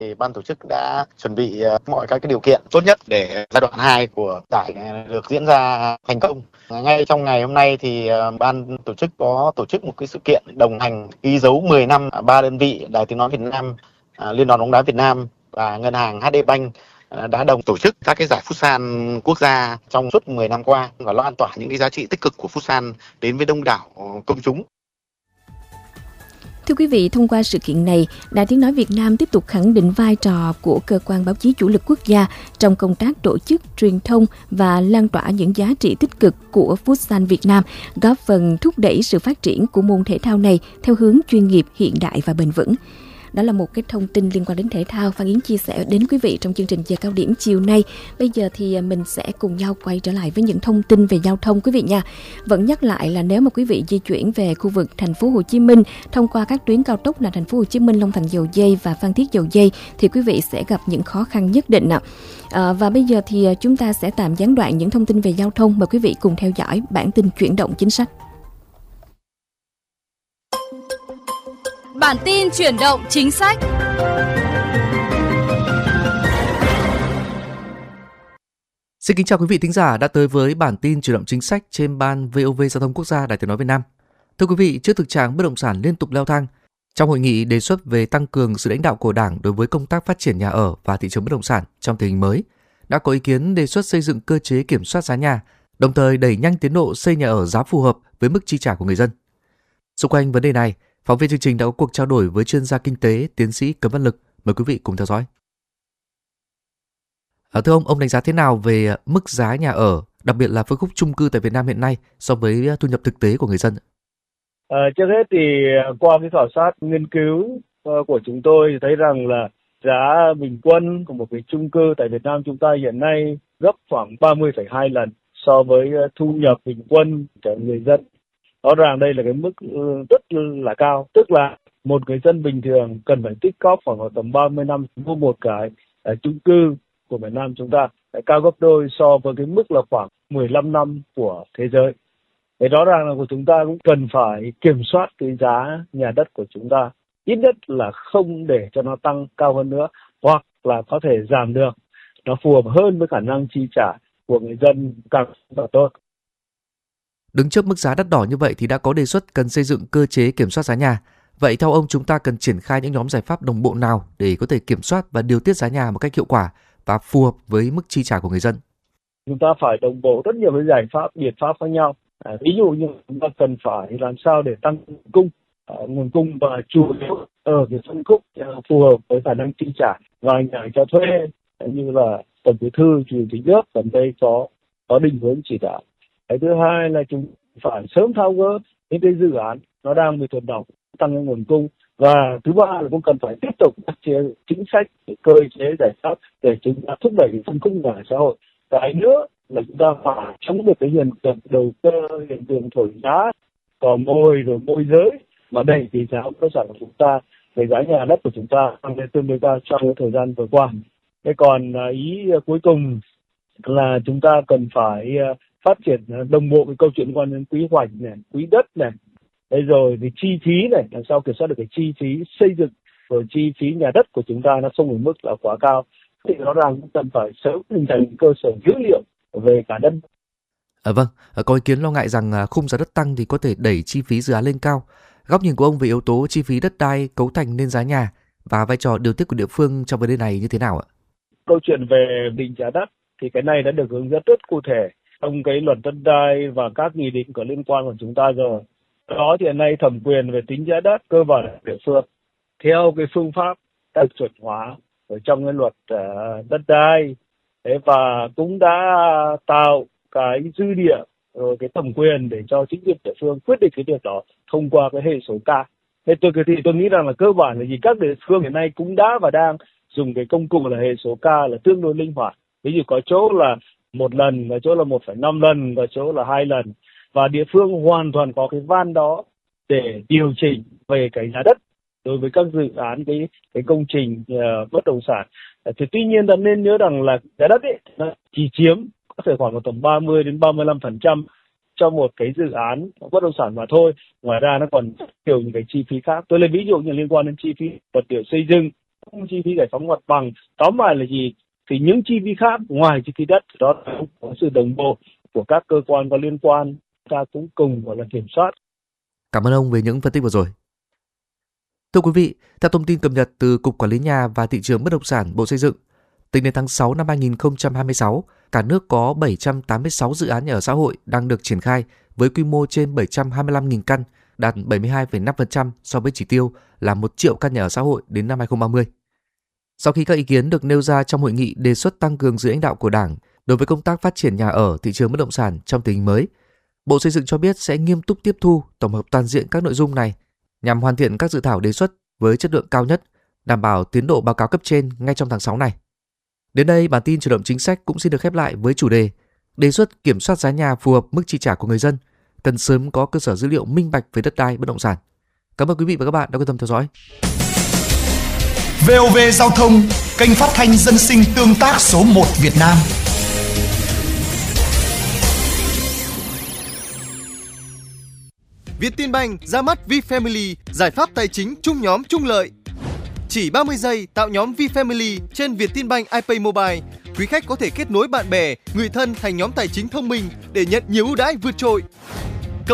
thì ban tổ chức đã chuẩn bị mọi các cái điều kiện tốt nhất để giai đoạn 2 của giải được diễn ra thành công. Ngay trong ngày hôm nay thì ban tổ chức có tổ chức một cái sự kiện đồng hành ghi dấu 10 năm 3 đơn vị Đài Tiếng nói Việt Nam, Liên đoàn bóng đá Việt Nam và Ngân hàng HD Bank đã đồng tổ chức các cái giải Futsal quốc gia trong suốt 10 năm qua và lan tỏa những cái giá trị tích cực của Futsal đến với đông đảo công chúng. Thưa quý vị, thông qua sự kiện này, Đài Tiếng nói Việt Nam tiếp tục khẳng định vai trò của cơ quan báo chí chủ lực quốc gia trong công tác tổ chức, truyền thông và lan tỏa những giá trị tích cực của Futsal Việt Nam, góp phần thúc đẩy sự phát triển của môn thể thao này theo hướng chuyên nghiệp, hiện đại và bền vững. Đó là một cái thông tin liên quan đến thể thao Phan Yến chia sẻ đến quý vị trong chương trình Giờ Cao Điểm chiều nay. Bây giờ thì mình sẽ cùng nhau quay trở lại với những thông tin về giao thông quý vị nha. Vẫn nhắc lại là nếu mà quý vị di chuyển về khu vực thành phố Hồ Chí Minh thông qua các tuyến cao tốc là thành phố Hồ Chí Minh, Long Thành Dầu Giây và Phan Thiết Dầu Giây thì quý vị sẽ gặp những khó khăn nhất định ạ. Và bây giờ thì chúng ta sẽ tạm gián đoạn những thông tin về giao thông. Mời quý vị cùng theo dõi bản tin chuyển động chính sách. Bản tin chuyển động chính sách. Xin kính chào quý vị thính giả đã tới với bản tin chuyển động chính sách trên ban VOV Giao thông Quốc gia Đài Tiếng nói Việt Nam. Thưa quý vị, trước thực trạng bất động sản liên tục leo thang, trong hội nghị đề xuất về tăng cường sự lãnh đạo của Đảng đối với công tác phát triển nhà ở và thị trường bất động sản trong tình hình mới, đã có ý kiến đề xuất xây dựng cơ chế kiểm soát giá nhà, đồng thời đẩy nhanh tiến độ xây nhà ở giá phù hợp với mức chi trả của người dân. Xung quanh vấn đề này, phóng viên chương trình đã có cuộc trao đổi với chuyên gia kinh tế, tiến sĩ Cấn Văn Lực. Mời quý vị cùng theo dõi. Thưa ông đánh giá thế nào về mức giá nhà ở, đặc biệt là phân khúc chung cư tại Việt Nam hiện nay so với thu nhập thực tế của người dân? Trước hết thì qua cái khảo sát nghiên cứu của chúng tôi thì thấy rằng là giá bình quân của một cái chung cư tại Việt Nam chúng ta hiện nay gấp khoảng 30,2 lần so với thu nhập bình quân của người dân. Rõ ràng đây là cái mức rất là cao, tức là một người dân bình thường cần phải tích cóp khoảng tầm 30 năm mua một cái chung cư của Việt Nam chúng ta, cao gấp đôi so với cái mức là khoảng 15 năm của thế giới. Thế rõ ràng là của chúng ta cũng cần phải kiểm soát cái giá nhà đất của chúng ta, ít nhất là không để cho nó tăng cao hơn nữa, hoặc là có thể giảm được, nó phù hợp hơn với khả năng chi trả của người dân càng tốt. Đứng trước mức giá đắt đỏ như vậy thì đã có đề xuất cần xây dựng cơ chế kiểm soát giá nhà. Vậy theo ông, chúng ta cần triển khai những nhóm giải pháp đồng bộ nào để có thể kiểm soát và điều tiết giá nhà một cách hiệu quả và phù hợp với mức chi trả của người dân? Chúng ta phải đồng bộ rất nhiều cái giải pháp, biện pháp khác nhau. Ví dụ như chúng ta cần phải làm sao để tăng nguồn cung và chủ yếu ở cái phân khúc phù hợp với khả năng chi trả và nhà cho thuê, như là Tổng Bí thư Chủ tịch nước gần đây có định hướng chỉ đạo. Cái thứ hai là chúng phải sớm tháo gỡ những cái dự án nó đang bị tồn đọng, tăng cái nguồn cung. Và thứ ba là cũng cần phải tiếp tục phát triển chính sách, cơ chế giải pháp để chúng ta thúc đẩy phân khúc nhà ở xã hội. Cái nữa là chúng ta phải chống được cái hiện tượng đầu cơ, hiện tượng thổi giá, cò mồi rồi môi giới mà đẩy cái giá bất động sản của chúng ta, cái giá nhà đất của chúng ta tăng lên tương đối cao trong cái thời gian vừa qua. Thế còn ý cuối cùng là chúng ta cần phải phát triển đồng bộ cái câu chuyện liên quan đến quy hoạch này, quỹ đất này, thế rồi thì chi phí này, làm sao kiểm soát được cái chi phí xây dựng, rồi chi phí nhà đất của chúng ta nó không ở mức là quá cao. Thì rõ ràng cũng cần phải sớm hình thành cơ sở dữ liệu về cả đất. Vâng, có ý kiến lo ngại rằng khung giá đất tăng thì có thể đẩy chi phí dự án lên cao. Góc nhìn của ông về yếu tố chi phí đất đai cấu thành nên giá nhà và vai trò điều tiết của địa phương trong vấn đề này như thế nào ạ? Câu chuyện về định giá đất thì cái này đã được hướng dẫn rất cụ thể trong cái luật đất đai và các nghị định có liên quan của chúng ta rồi. Đó thì hiện nay thẩm quyền về tính giá đất cơ bản là địa phương theo cái phương pháp đã chuẩn hóa ở trong cái luật đất đai. Thế và cũng đã tạo cái dư địa rồi cái thẩm quyền để cho chính quyền địa phương quyết định cái việc đó thông qua cái hệ số K. Thế tôi nghĩ rằng là cơ bản là gì, các địa phương hiện nay cũng đã và đang dùng cái công cụ là hệ số K là tương đối linh hoạt. Ví dụ có chỗ là 1 lần, có chỗ là 1,5 lần, có chỗ là 2 lần. Và địa phương hoàn toàn có cái van đó để điều chỉnh về cái giá đất đối với các dự án, cái công trình bất động sản. Thì tuy nhiên ta nên nhớ rằng là giá đất ấy nó chỉ chiếm có thể khoảng tầm 30 đến 35% cho một cái dự án bất động sản mà thôi. Ngoài ra nó còn rất nhiều những cái chi phí khác. Tôi lấy ví dụ như liên quan đến chi phí vật liệu xây dựng, không chi phí giải phóng mặt bằng. Tóm lại là gì? Thì những chi phí khác ngoài chi phí đất, đó là có sự đồng bộ của các cơ quan có liên quan, ta cũng cùng gọi là kiểm soát. Cảm ơn ông về những phân tích vừa rồi. Thưa quý vị, theo thông tin cập nhật từ Cục Quản lý Nhà và Thị trường Bất động sản Bộ Xây dựng, tính đến tháng 6 năm 2026, cả nước có 786 dự án nhà ở xã hội đang được triển khai với quy mô trên 725.000 căn, đạt 72,5% so với chỉ tiêu là 1 triệu căn nhà ở xã hội đến năm 2030. Sau khi các ý kiến được nêu ra trong hội nghị đề xuất tăng cường sự lãnh đạo của Đảng đối với công tác phát triển nhà ở thị trường bất động sản trong tình hình mới, Bộ Xây dựng cho biết sẽ nghiêm túc tiếp thu, tổng hợp toàn diện các nội dung này nhằm hoàn thiện các dự thảo đề xuất với chất lượng cao nhất, đảm bảo tiến độ báo cáo cấp trên ngay trong tháng 6 này. Đến đây, bản tin Chuyển động chính sách cũng xin được khép lại với chủ đề đề xuất kiểm soát giá nhà phù hợp mức chi trả của người dân, cần sớm có cơ sở dữ liệu minh bạch về đất đai bất động sản. Cảm ơn quý vị và các bạn đã quan tâm theo dõi. VOV Giao thông, kênh phát thanh dân sinh tương tác số 1 Việt Nam. Vietinbank ra mắt VFamily, giải pháp tài chính chung nhóm chung lợi. Chỉ 30 giây tạo nhóm VFamily trên Vietinbank iPay Mobile. Quý khách có thể kết nối bạn bè, người thân thành nhóm tài chính thông minh để nhận nhiều ưu đãi vượt trội.